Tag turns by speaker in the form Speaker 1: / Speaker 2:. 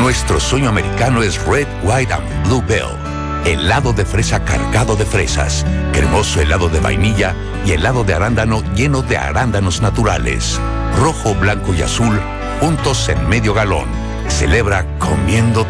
Speaker 1: Nuestro sueño americano es Red, White and Blue Bell. Helado de fresa cargado de fresas, cremoso helado de vainilla y helado de arándano lleno de arándanos naturales. Rojo, blanco y azul, juntos en medio galón. Celebra comiendo